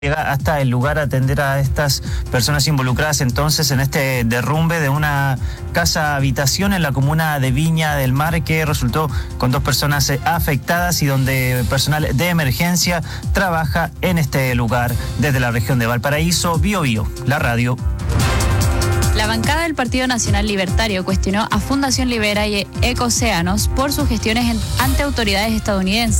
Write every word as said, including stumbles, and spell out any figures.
llega hasta el lugar a atender a estas personas involucradas entonces en este derrumbe de una casa habitación en la comuna de Viña del Mar, que resultó con dos personas afectadas y donde personal de emergencia trabaja en este lugar desde la región de Valparaíso. Bio Bio, la radio. La bancada del Partido Nacional Libertario cuestionó a Fundación Libera y Ecocéanos por sus gestiones ante autoridades estadounidenses.